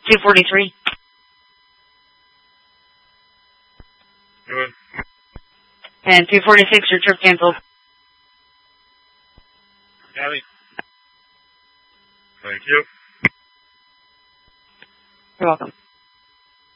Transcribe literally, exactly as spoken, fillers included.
two forty-three. Good. And two forty-six, your trip canceled. Got it. Thank you. You're welcome.